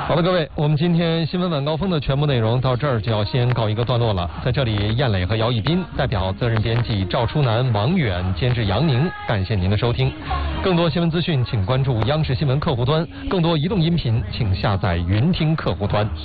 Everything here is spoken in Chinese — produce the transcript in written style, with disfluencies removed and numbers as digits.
好的，各位，我们今天新闻晚高峰的全部内容到这儿就要先告一个段落了。在这里，燕磊和姚一斌代表责任编辑赵初南、王远，监制杨宁，感谢您的收听。更多新闻资讯，请关注央视新闻客户端；更多移动音频，请下载云听客户端。